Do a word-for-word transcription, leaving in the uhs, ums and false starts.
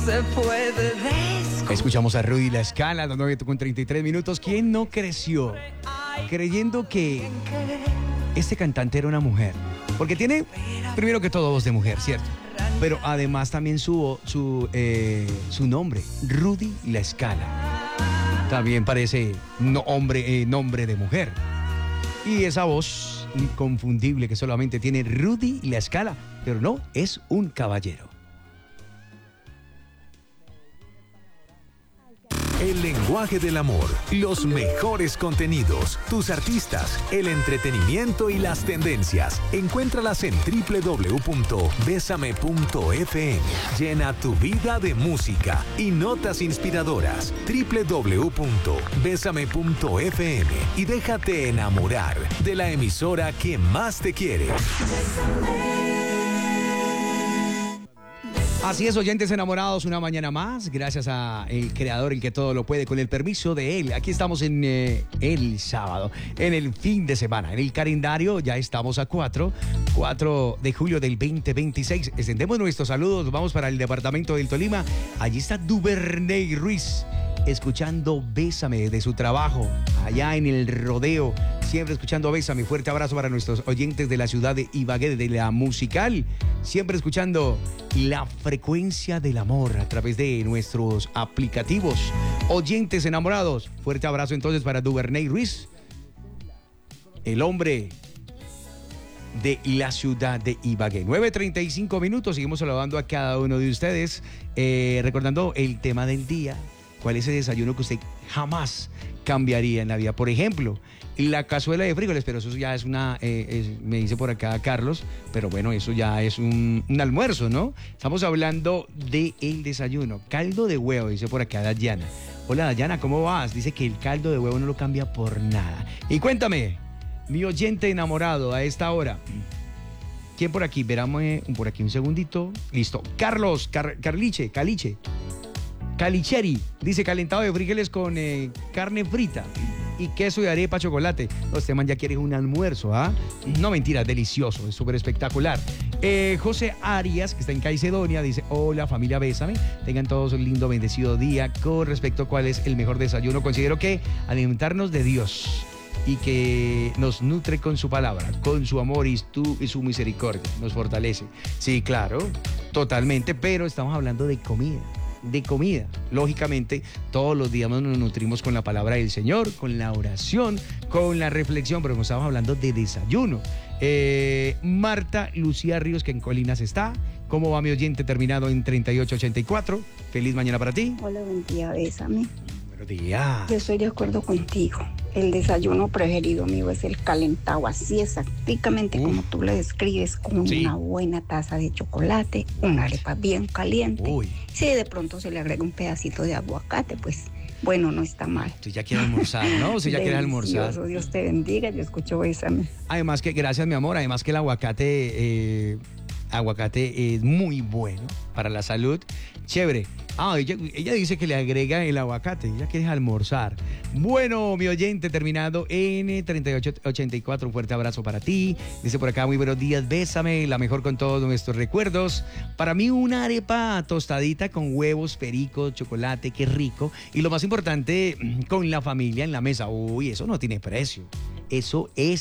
se puede descubrir. Escuchamos a Rudy La Escala, a las nueve con treinta y tres minutos. ¿Quién no creció creyendo que este cantante era una mujer? Porque tiene, primero que todo, voz de mujer, ¿cierto? Pero además también su, su, eh, su nombre, Rudy La Escala. También parece no, hombre, eh, nombre de mujer. Y esa voz inconfundible que solamente tiene Rudy La Escala, pero no, es un caballero. El lenguaje del amor, los mejores contenidos, tus artistas, el entretenimiento y las tendencias. Encuéntralas en doble u doble u doble u punto besame punto efe eme. Llena tu vida de música y notas inspiradoras. doble u doble u doble u punto besame punto efe eme y déjate enamorar de la emisora que más te quiere. Así es, oyentes enamorados, una mañana más, gracias a el creador, el que todo lo puede, con el permiso de él. Aquí estamos en eh, el sábado, en el fin de semana, en el calendario ya estamos a cuatro de julio del veinte veintiséis. Extendemos nuestros saludos, vamos para el departamento del Tolima. Allí está Duvernay Ruiz, escuchando Bésame de su trabajo, allá en el rodeo, siempre escuchando Bésame. Fuerte abrazo para nuestros oyentes de la ciudad de Ibagué, de la musical, siempre escuchando la frecuencia del amor a través de nuestros aplicativos. Oyentes enamorados, fuerte abrazo entonces para Duvernay Ruiz, el hombre de la ciudad de Ibagué. nueve treinta y cinco minutos, seguimos saludando a cada uno de ustedes, eh, recordando el tema del día. ¿Cuál es el desayuno que usted jamás cambiaría en la vida? Por ejemplo, la cazuela de frijoles, pero eso ya es una, eh, es, me dice por acá Carlos, pero bueno, eso ya es un, un almuerzo, ¿no? Estamos hablando del desayuno. Caldo de huevo, dice por acá Dayana. Hola Dayana, ¿cómo vas? Dice que el caldo de huevo no lo cambia por nada. Y cuéntame, mi oyente enamorado a esta hora. ¿Quién por aquí? Veramos eh, por aquí un segundito. Listo. Carlos, Car Carliche, Caliche. Calicheri, dice calentado de frijoles con eh, carne frita y queso y arepa chocolate. Este man ya quiere un almuerzo, ¿ah? No, mentira, delicioso, es súper espectacular. Eh, José Arias, que está en Caicedonia, dice: hola familia Bésame, tengan todos un lindo bendecido día. Con respecto a cuál es el mejor desayuno, considero que alimentarnos de Dios y que nos nutre con su palabra, con su amor y, tu, y su misericordia, nos fortalece. Sí, claro, totalmente, pero estamos hablando de comida. de comida. Lógicamente, todos los días nos nutrimos con la palabra del Señor, con la oración, con la reflexión, pero estamos hablando de desayuno. Eh, Marta Lucía Ríos, que en Colinas está. ¿Cómo va mi oyente terminado en treinta y ocho ochenta y cuatro? Feliz mañana para ti. Hola, buen día, Bésame. Buenos días. Yo estoy de acuerdo contigo. El desayuno preferido mío es el calentado, así exactamente uh. como tú lo describes, con sí. una buena taza de chocolate, una arepa bien caliente. Uy. Si de pronto se le agrega un pedacito de aguacate, pues bueno, no está mal. Si ya quieres almorzar, ¿no? Si ya quieres almorzar. Dios te bendiga, yo escucho Bésame. Además que, gracias mi amor, además que el aguacate, eh, aguacate es muy bueno para la salud. Chévere. Ah, ella, ella dice que le agrega el aguacate, ella quiere almorzar. Bueno, mi oyente terminado en treinta y ocho ochenta y cuatro, un fuerte abrazo para ti. Dice por acá: muy buenos días, Bésame, la mejor con todos nuestros recuerdos. Para mí una arepa tostadita con huevos, perico, chocolate, qué rico. Y lo más importante, con la familia en la mesa. Uy, eso no tiene precio. Eso es